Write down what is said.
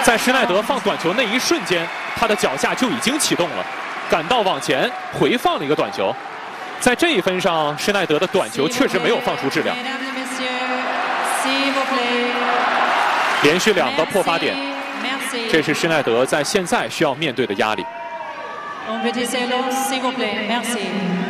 在施耐德放短球那一瞬间，他的脚下就已经启动了，赶到往前回放了一个短球。在这一分上，施耐德的短球确实没有放出质量。连续2个破发点，这是施耐德在现在需要面对的压力。 On peut essayer l'autre, s'il vous plaît. Merci.